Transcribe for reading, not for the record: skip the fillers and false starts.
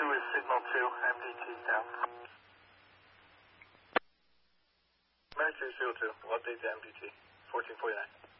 is signal 2, MDT down. Mercury 02, we'll update the MDT, 1449.